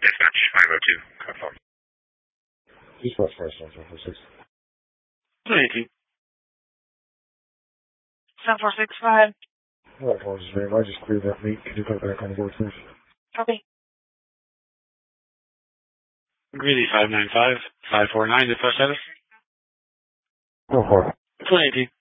dispatch 502, confirm. Dispatch 546. 318. 7465. Well, apologies, ma'am. I just cleared that meet. Could you put it back on the board, please? Copy. Greeley 595, 549, dispatch status. Go for it. 2018.